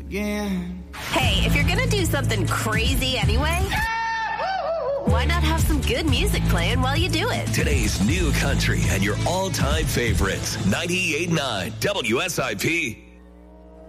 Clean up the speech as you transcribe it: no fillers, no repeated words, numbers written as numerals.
again. Hey, if you're going to do something crazy anyway, why not have some good music playing while you do it? Today's new country and your all-time favorites. 98.9 WSIP.